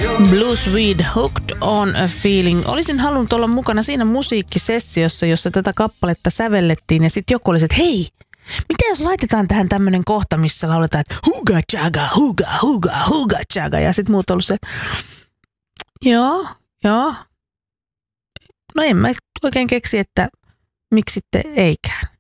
Blue Swede, Hooked on a Feeling. Olisin halunnut olla mukana siinä musiikkisessiossa, jossa tätä kappaletta sävellettiin ja sitten joku olisi, että hei, mitä jos laitetaan tähän tämmöinen kohta, missä lauletaan, että huga chaga, huga, huga, huga chaga. Ja sitten muut on ollut se, joo. No en mä oikein keksi, että miksi sitten eikään.